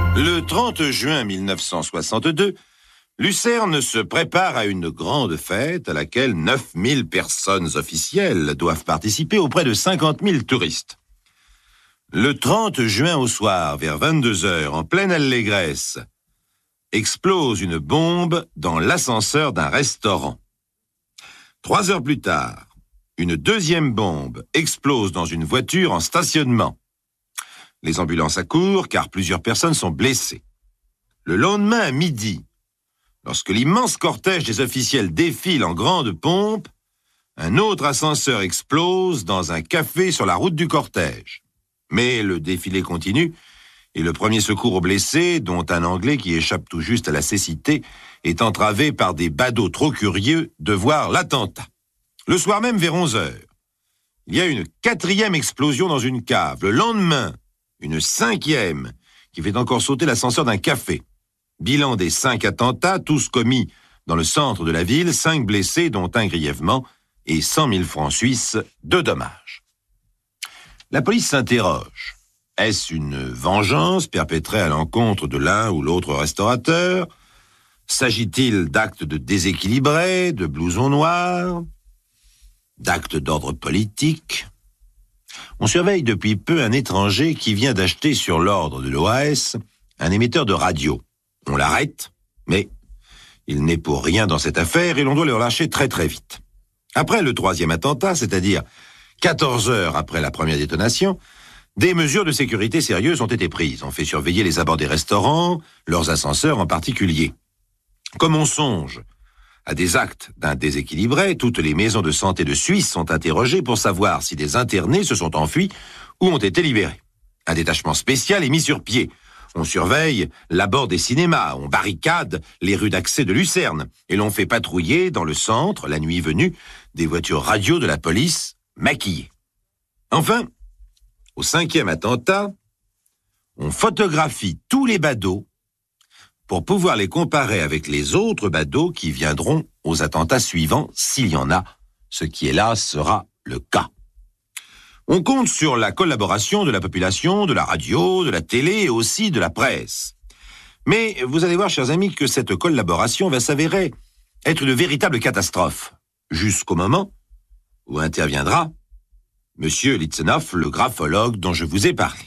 Le 30 juin 1962, Lucerne se prépare à une grande fête à laquelle 9000 personnes officielles doivent participer auprès de 50 000 touristes. Le 30 juin au soir, vers 22h, en pleine allégresse, explose une bombe dans l'ascenseur d'un restaurant. 3 heures plus tard, une deuxième bombe explose dans une voiture en stationnement. Les ambulances accourent car plusieurs personnes sont blessées. Le lendemain à midi, lorsque l'immense cortège des officiels défile en grande pompe, un autre ascenseur explose dans un café sur la route du cortège. Mais le défilé continue et le premier secours aux blessés, dont un Anglais qui échappe tout juste à la cécité, est entravé par des badauds trop curieux de voir l'attentat. Le soir même, vers 11h, il y a une 4e explosion dans une cave. Le lendemain, une 5e qui fait encore sauter l'ascenseur d'un café. Bilan des 5 attentats, tous commis dans le centre de la ville, 5 blessés, dont un grièvement, et 100 000 francs suisses de dommages. La police s'interroge. Est-ce une vengeance perpétrée à l'encontre de l'un ou l'autre restaurateur? S'agit-il d'actes de déséquilibrés, de blousons noirs, d'actes d'ordre politique? On surveille depuis peu un étranger qui vient d'acheter sur l'ordre de l'OAS un émetteur de radio. On l'arrête, mais il n'est pour rien dans cette affaire et l'on doit le relâcher très très vite. Après le 3e attentat, c'est-à-dire 14 heures après la première détonation, des mesures de sécurité sérieuses ont été prises. On fait surveiller les abords des restaurants, leurs ascenseurs en particulier. Comme on songe à des actes d'un déséquilibré, toutes les maisons de santé de Suisse sont interrogées pour savoir si des internés se sont enfuis ou ont été libérés. Un détachement spécial est mis sur pied. On surveille l'abord des cinémas, on barricade les rues d'accès de Lucerne et l'on fait patrouiller dans le centre, la nuit venue, des voitures radio de la police maquillées. Enfin, au 5e attentat, on photographie tous les badauds pour pouvoir les comparer avec les autres badauds qui viendront aux attentats suivants, s'il y en a, ce qui, hélas, sera le cas. On compte sur la collaboration de la population, de la radio, de la télé et aussi de la presse. Mais vous allez voir, chers amis, que cette collaboration va s'avérer être une véritable catastrophe, jusqu'au moment où interviendra Monsieur Litzenhoff, le graphologue dont je vous ai parlé.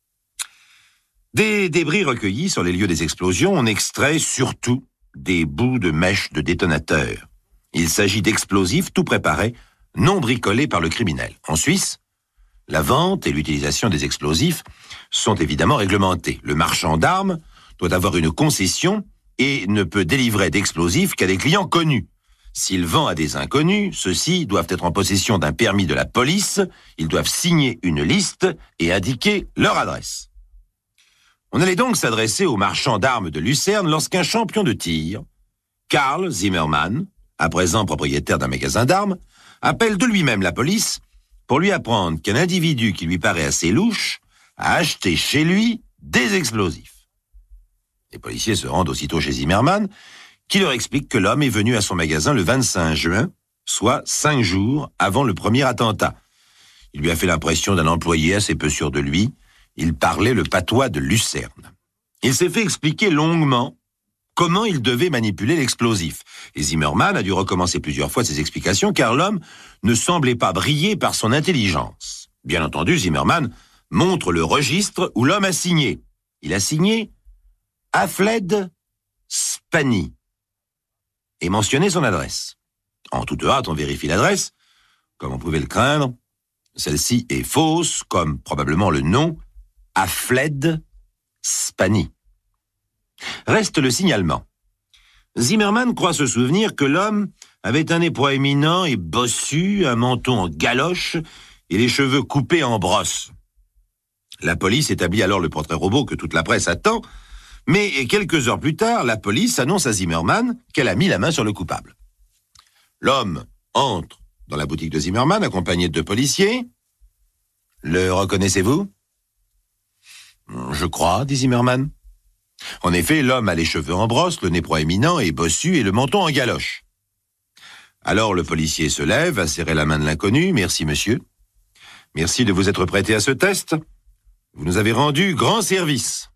Des débris recueillis sur les lieux des explosions, on extrait surtout des bouts de mèches de détonateurs. Il s'agit d'explosifs tout préparés, non bricolés par le criminel. En Suisse, la vente et l'utilisation des explosifs sont évidemment réglementés. Le marchand d'armes doit avoir une concession et ne peut délivrer d'explosifs qu'à des clients connus. S'il vend à des inconnus, ceux-ci doivent être en possession d'un permis de la police, ils doivent signer une liste et indiquer leur adresse. On allait donc s'adresser au marchand d'armes de Lucerne lorsqu'un champion de tir, Karl Zimmermann, à présent propriétaire d'un magasin d'armes, appelle de lui-même la police pour lui apprendre qu'un individu qui lui paraît assez louche a acheté chez lui des explosifs. Les policiers se rendent aussitôt chez Zimmermann, qui leur explique que l'homme est venu à son magasin le 25 juin, soit 5 jours avant le premier attentat. Il lui a fait l'impression d'un employé assez peu sûr de lui. Il parlait le patois de Lucerne. Il s'est fait expliquer longuement comment il devait manipuler l'explosif. Et Zimmermann a dû recommencer plusieurs fois ses explications car l'homme ne semblait pas briller par son intelligence. Bien entendu, Zimmermann montre le registre où l'homme a signé. Il a signé Alfred Spani et mentionné son adresse. En toute hâte, on vérifie l'adresse. Comme on pouvait le craindre, celle-ci est fausse, comme probablement le nom Alfred Spani. Reste le signalement. Zimmermann croit se souvenir que l'homme avait un nez proéminent et bossu, un menton en galoche et les cheveux coupés en brosse. La police établit alors le portrait robot que toute la presse attend, mais quelques heures plus tard, la police annonce à Zimmermann qu'elle a mis la main sur le coupable. L'homme entre dans la boutique de Zimmermann accompagné de 2 policiers. « Le reconnaissez-vous »« Je crois, dit Zimmermann. En effet, l'homme a les cheveux en brosse, le nez proéminent et bossu et le menton en galoche. Alors le policier se lève, a serré la main de l'inconnu. « Merci, monsieur. Merci de vous être prêté à ce test. Vous nous avez rendu grand service. »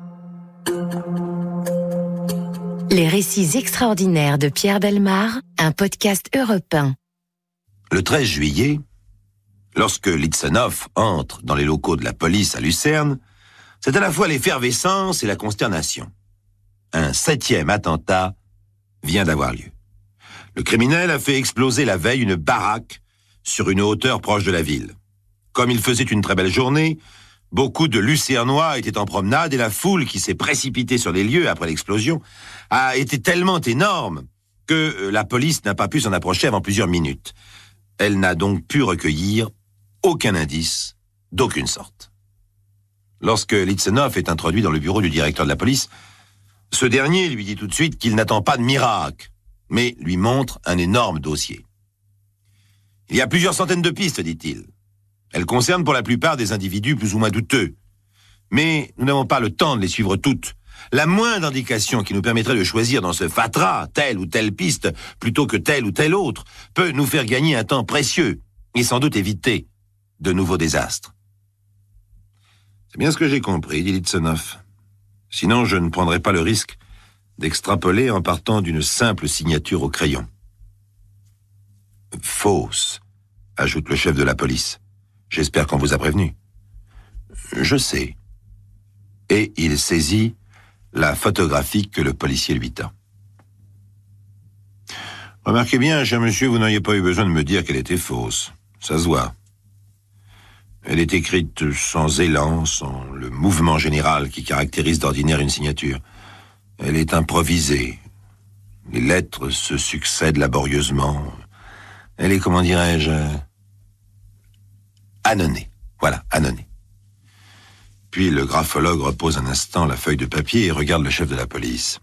Les récits extraordinaires de Pierre Bellemare, un podcast Europe 1. Le 13 juillet, lorsque Litvinov entre dans les locaux de la police à Lucerne, c'est à la fois l'effervescence et la consternation. Un 7e attentat vient d'avoir lieu. Le criminel a fait exploser la veille une baraque sur une hauteur proche de la ville. Comme il faisait une très belle journée, beaucoup de Lucernois étaient en promenade et la foule qui s'est précipitée sur les lieux après l'explosion a été tellement énorme que la police n'a pas pu s'en approcher avant plusieurs minutes. Elle n'a donc pu recueillir aucun indice d'aucune sorte. Lorsque Litvinov est introduit dans le bureau du directeur de la police, ce dernier lui dit tout de suite qu'il n'attend pas de miracle, mais lui montre un énorme dossier. Il y a plusieurs centaines de pistes, dit-il. Elles concernent pour la plupart des individus plus ou moins douteux. Mais nous n'avons pas le temps de les suivre toutes. La moindre indication qui nous permettrait de choisir dans ce fatras telle ou telle piste plutôt que telle ou telle autre peut nous faire gagner un temps précieux et sans doute éviter de nouveaux désastres. C'est bien ce que j'ai compris, dit Litvinov. Sinon, je ne prendrai pas le risque d'extrapoler en partant d'une simple signature au crayon. Fausse, ajoute le chef de la police. J'espère qu'on vous a prévenu. Je sais. Et il saisit la photographie que le policier lui tend. Remarquez bien, cher monsieur, vous n'auriez pas eu besoin de me dire qu'elle était fausse. Ça se voit. Elle est écrite sans élan, sans le mouvement général qui caractérise d'ordinaire une signature. Elle est improvisée. Les lettres se succèdent laborieusement. Elle est, comment dirais-je, annonnée. Voilà, annonnée. Puis le graphologue repose un instant la feuille de papier et regarde le chef de la police.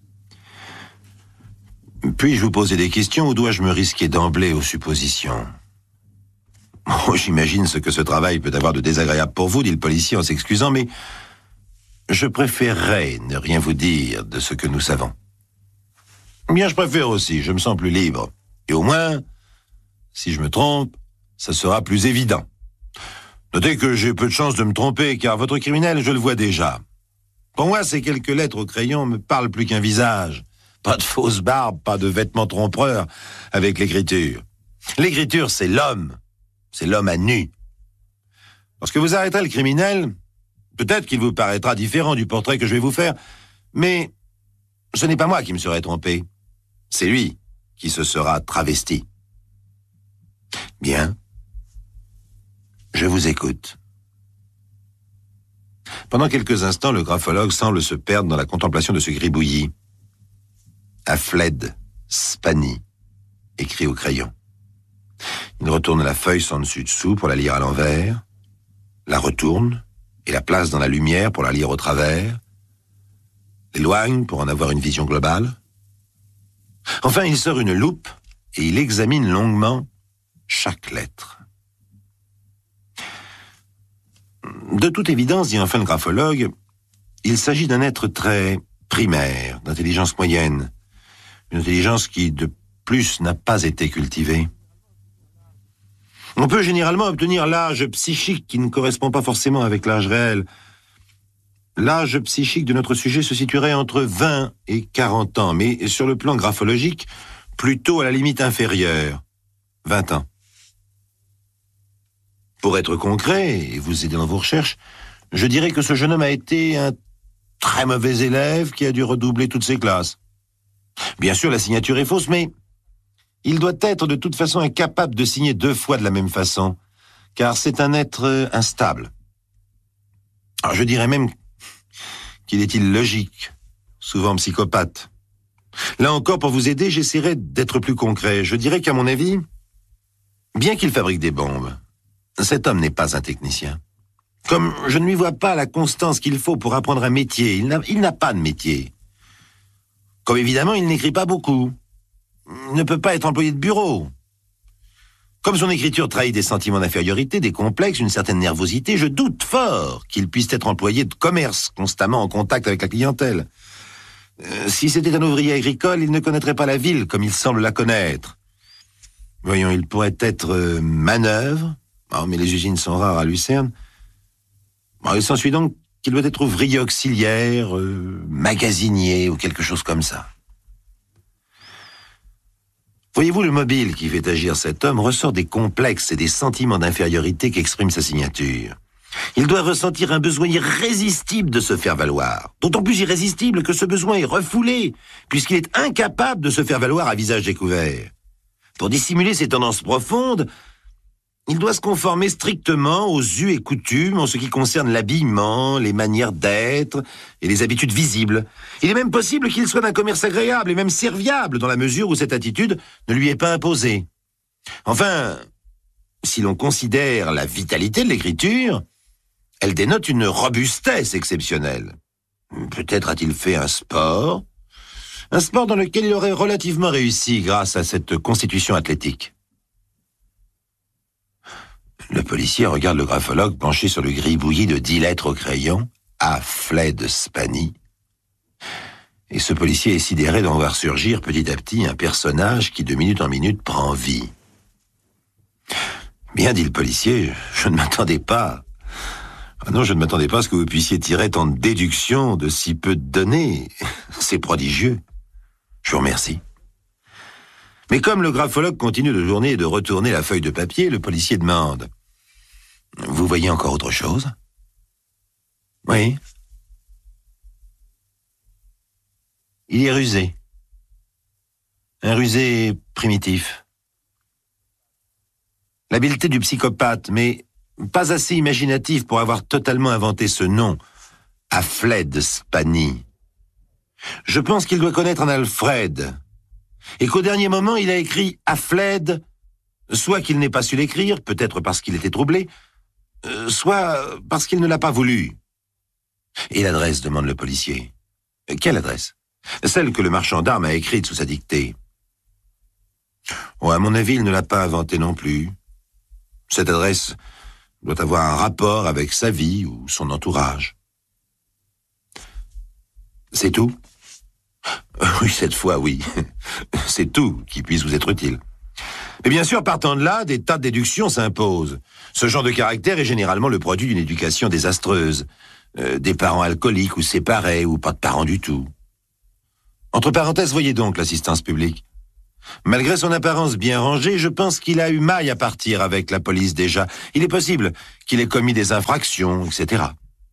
Puis-je vous poser des questions ou dois-je me risquer d'emblée aux suppositions ? Oh, j'imagine ce que ce travail peut avoir de désagréable pour vous, dit le policier en s'excusant, mais je préférerais ne rien vous dire de ce que nous savons. Bien, je préfère aussi, je me sens plus libre. Et au moins, si je me trompe, ça sera plus évident. Notez que j'ai peu de chance de me tromper, car votre criminel, je le vois déjà. Pour moi, ces quelques lettres au crayon me parlent plus qu'un visage. Pas de fausse barbe, pas de vêtements trompeurs avec l'écriture. L'écriture, c'est l'homme. C'est l'homme à nu. Lorsque vous arrêterez le criminel, peut-être qu'il vous paraîtra différent du portrait que je vais vous faire, mais ce n'est pas moi qui me serai trompé. C'est lui qui se sera travesti. Bien. Je vous écoute. Pendant quelques instants, le graphologue semble se perdre dans la contemplation de ce gribouillis. Afled Spani, écrit au crayon. Il retourne la feuille sans dessus-dessous pour la lire à l'envers, la retourne et la place dans la lumière pour la lire au travers, l'éloigne pour en avoir une vision globale. Enfin, il sort une loupe et il examine longuement chaque lettre. De toute évidence, dit enfin le graphologue, il s'agit d'un être très primaire, d'intelligence moyenne, une intelligence qui, de plus, n'a pas été cultivée. On peut généralement obtenir l'âge psychique qui ne correspond pas forcément avec l'âge réel. L'âge psychique de notre sujet se situerait entre 20 et 40 ans, mais sur le plan graphologique, plutôt à la limite inférieure, 20 ans. Pour être concret et vous aider dans vos recherches, je dirais que ce jeune homme a été un très mauvais élève qui a dû redoubler toutes ses classes. Bien sûr, la signature est fausse, mais il doit être de toute façon incapable de signer 2 fois de la même façon, car c'est un être instable. Alors, je dirais même qu'il est illogique, souvent psychopathe. Là encore, pour vous aider, j'essaierai d'être plus concret. Je dirais qu'à mon avis, bien qu'il fabrique des bombes, cet homme n'est pas un technicien. Comme je ne lui vois pas la constance qu'il faut pour apprendre un métier, il n'a pas de métier. Comme évidemment, il n'écrit pas beaucoup. Il ne peut pas être employé de bureau. Comme son écriture trahit des sentiments d'infériorité, des complexes, une certaine nervosité, je doute fort qu'il puisse être employé de commerce, constamment en contact avec la clientèle. Si c'était un ouvrier agricole, il ne connaîtrait pas la ville comme il semble la connaître. Voyons, il pourrait être manœuvre, mais les usines sont rares à Lucerne. Il s'ensuit donc qu'il doit être ouvrier auxiliaire, magasinier ou quelque chose comme ça. Voyez-vous, le mobile qui fait agir cet homme ressort des complexes et des sentiments d'infériorité qu'exprime sa signature. Il doit ressentir un besoin irrésistible de se faire valoir. D'autant plus irrésistible que ce besoin est refoulé, puisqu'il est incapable de se faire valoir à visage découvert. Pour dissimuler ses tendances profondes, il doit se conformer strictement aux us et coutumes en ce qui concerne l'habillement, les manières d'être et les habitudes visibles. Il est même possible qu'il soit d'un commerce agréable et même serviable dans la mesure où cette attitude ne lui est pas imposée. Enfin, si l'on considère la vitalité de l'écriture, elle dénote une robustesse exceptionnelle. Peut-être a-t-il fait un sport dans lequel il aurait relativement réussi grâce à cette constitution athlétique. Le policier regarde le graphologue penché sur le gribouillis de 10 lettres au crayon, à Fled Spani. Et ce policier est sidéré d'en voir surgir petit à petit un personnage qui de minute en minute prend vie. Bien, dit le policier, je ne m'attendais pas. Ah non, je ne m'attendais pas à ce que vous puissiez tirer tant de déductions de si peu de données. C'est prodigieux. Je vous remercie. Mais comme le graphologue continue de tourner et de retourner la feuille de papier, le policier demande « Vous voyez encore autre chose ?»« Oui. » Il est rusé. Un rusé primitif. L'habileté du psychopathe, mais pas assez imaginatif pour avoir totalement inventé ce nom, Fled Spani. Je pense qu'il doit connaître un Alfred, et qu'au dernier moment, il a écrit Fled, soit qu'il n'ait pas su l'écrire, peut-être parce qu'il était troublé, soit parce qu'il ne l'a pas voulu. Et l'adresse, demande le policier. Quelle adresse? Celle que le marchand d'armes a écrite sous sa dictée. Oh, à mon avis, il ne l'a pas inventée non plus. Cette adresse doit avoir un rapport avec sa vie ou son entourage. C'est tout? Oui, cette fois, oui. C'est tout qui puisse vous être utile. Mais bien sûr, partant de là, des tas de déductions s'imposent. Ce genre de caractère est généralement le produit d'une éducation désastreuse. Des parents alcooliques ou séparés, ou pas de parents du tout. Entre parenthèses, voyez donc l'assistance publique. Malgré son apparence bien rangée, je pense qu'il a eu maille à partir avec la police déjà. Il est possible qu'il ait commis des infractions, etc.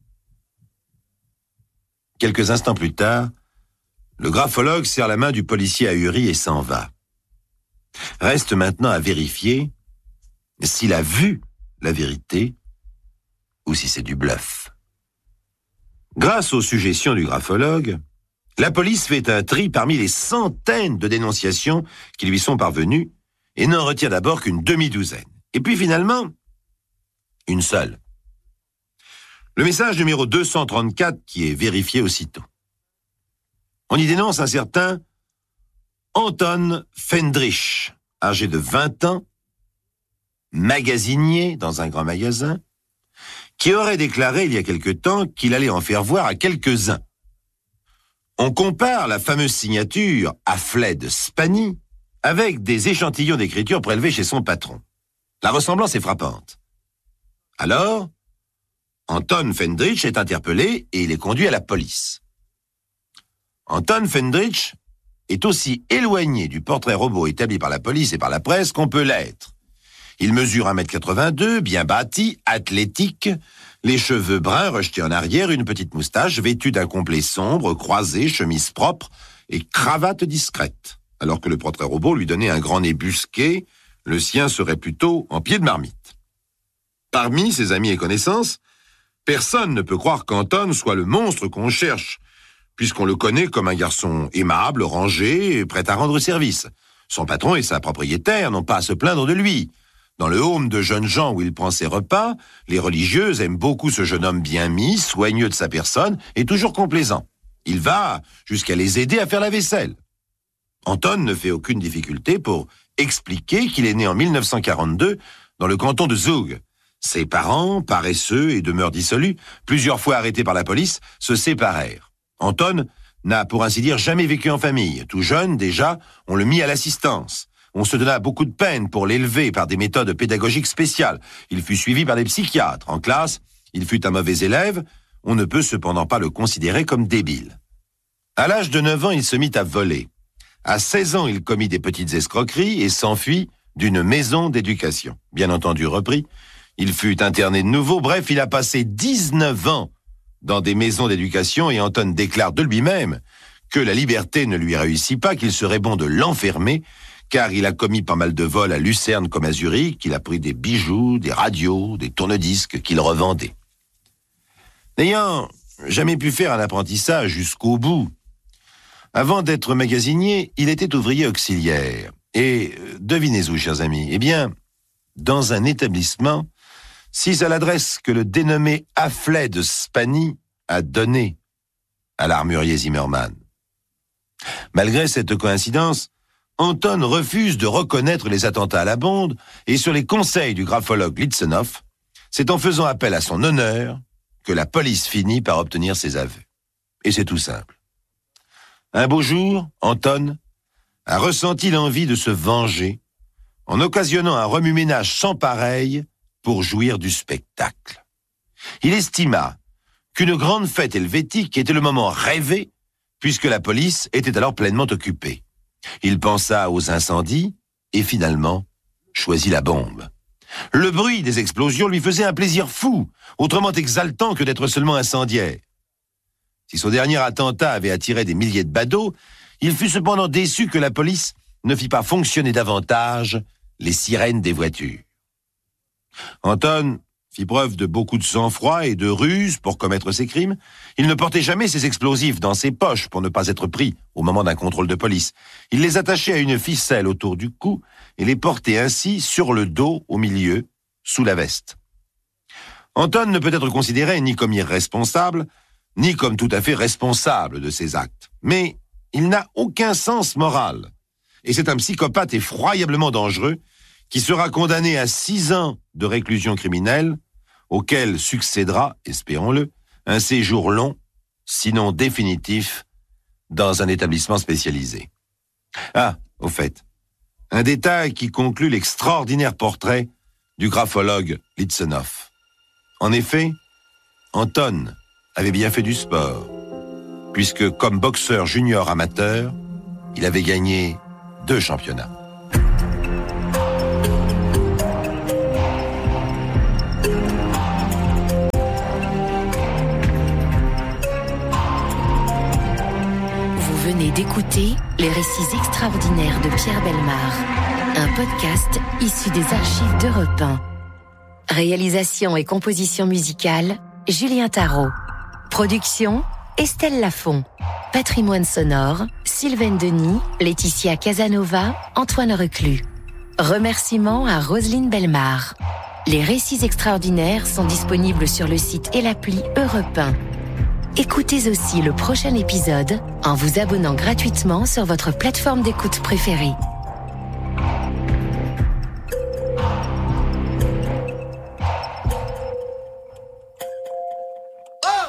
Quelques instants plus tard, le graphologue serre la main du policier ahuri et s'en va. Reste maintenant à vérifier s'il a vu la vérité ou si c'est du bluff. Grâce aux suggestions du graphologue, la police fait un tri parmi les centaines de dénonciations qui lui sont parvenues et n'en retient d'abord qu'une demi-douzaine. Et puis finalement, une seule. Le message numéro 234 qui est vérifié aussitôt. On y dénonce un certain Anton Fendrich, âgé de 20 ans, magasinier dans un grand magasin, qui aurait déclaré il y a quelque temps qu'il allait en faire voir à quelques-uns. On compare la fameuse signature Fled Spani avec des échantillons d'écriture prélevés chez son patron. La ressemblance est frappante. Alors, Anton Fendrich est interpellé et il est conduit à la police. Anton Fendrich est aussi éloigné du portrait robot établi par la police et par la presse qu'on peut l'être. Il mesure 1m82, bien bâti, athlétique, les cheveux bruns rejetés en arrière, une petite moustache, vêtu d'un complet sombre, croisé, chemise propre et cravate discrète. Alors que le portrait robot lui donnait un grand nez busqué, le sien serait plutôt en pied de marmite. Parmi ses amis et connaissances, personne ne peut croire qu'Anton soit le monstre qu'on cherche, puisqu'on le connaît comme un garçon aimable, rangé et prêt à rendre service. Son patron et sa propriétaire n'ont pas à se plaindre de lui. Dans le home de jeunes gens où il prend ses repas, les religieuses aiment beaucoup ce jeune homme bien mis, soigneux de sa personne et toujours complaisant. Il va jusqu'à les aider à faire la vaisselle. Anton ne fait aucune difficulté pour expliquer qu'il est né en 1942 dans le canton de Zug. Ses parents, paresseux et de mœurs dissolues, plusieurs fois arrêtés par la police, se séparèrent. Anton n'a pour ainsi dire jamais vécu en famille. Tout jeune, déjà, on le mit à l'assistance. On se donna beaucoup de peine pour l'élever par des méthodes pédagogiques spéciales. Il fut suivi par des psychiatres. En classe, il fut un mauvais élève. On ne peut cependant pas le considérer comme débile. À l'âge de 9 ans, il se mit à voler. À 16 ans, il commit des petites escroqueries et s'enfuit d'une maison d'éducation. Bien entendu repris, il fut interné de nouveau. Bref, il a passé 19 ans dans des maisons d'éducation et Anton déclare de lui-même que la liberté ne lui réussit pas, qu'il serait bon de l'enfermer, car il a commis pas mal de vols à Lucerne comme à Zurich, qu'il a pris des bijoux, des radios, des tourne-disques qu'il revendait. N'ayant jamais pu faire un apprentissage jusqu'au bout, avant d'être magasinier, il était ouvrier auxiliaire. Et devinez où, chers amis, eh bien, dans un établissement, si à l'adresse que le dénommé Afflet de Spani a donné à l'armurier Zimmermann. Malgré cette coïncidence, Anton refuse de reconnaître les attentats à la bombe et sur les conseils du graphologue Litzenhoff, c'est en faisant appel à son honneur que la police finit par obtenir ses aveux. Et c'est tout simple. Un beau jour, Anton a ressenti l'envie de se venger en occasionnant un remue-ménage sans pareil pour jouir du spectacle. Il estima qu'une grande fête helvétique était le moment rêvé puisque la police était alors pleinement occupée. Il pensa aux incendies et finalement choisit la bombe. Le bruit des explosions lui faisait un plaisir fou, autrement exaltant que d'être seulement incendiaire. Si son dernier attentat avait attiré des milliers de badauds, il fut cependant déçu que la police ne fit pas fonctionner davantage les sirènes des voitures. Anton fit preuve de beaucoup de sang-froid et de ruse pour commettre ses crimes. Il ne portait jamais ses explosifs dans ses poches pour ne pas être pris au moment d'un contrôle de police. Il les attachait à une ficelle autour du cou et les portait ainsi sur le dos au milieu, sous la veste. Anton ne peut être considéré ni comme irresponsable, ni comme tout à fait responsable de ses actes. Mais il n'a aucun sens moral. Et c'est un psychopathe effroyablement dangereux qui sera condamné à 6 ans de réclusion criminelle, auquel succédera, espérons-le, un séjour long, sinon définitif, dans un établissement spécialisé. Ah, au fait, un détail qui conclut l'extraordinaire portrait du graphologue Litzenhoff. En effet, Anton avait bien fait du sport, puisque comme boxeur junior amateur, il avait gagné 2 championnats. Vous venez d'écouter Les récits extraordinaires de Pierre Bellemare, un podcast issu des archives d'Europe 1. Réalisation et composition musicale, Julien Tarot. Production, Estelle Lafont. Patrimoine sonore, Sylvaine Denis, Laetitia Casanova, Antoine Reclus. Remerciements à Roselyne Bellemare. Les récits extraordinaires sont disponibles sur le site et l'appli Europe 1. Écoutez aussi le prochain épisode en vous abonnant gratuitement sur votre plateforme d'écoute préférée.